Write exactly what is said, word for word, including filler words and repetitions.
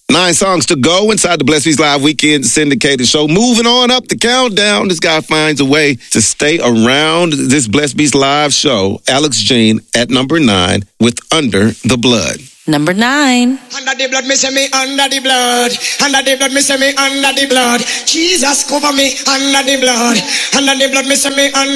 Nine songs to go inside the Blessed Beats Live Weekend syndicated show. Moving on up the countdown. This guy finds a way to stay around this Blessed Beats Live show. Alex Jean at number nine with Under the Blood. Number nine. Under the blood, me say me under the blood. Under the blood, me say me under the blood. Jesus cover me under the blood. Under the blood, me say me under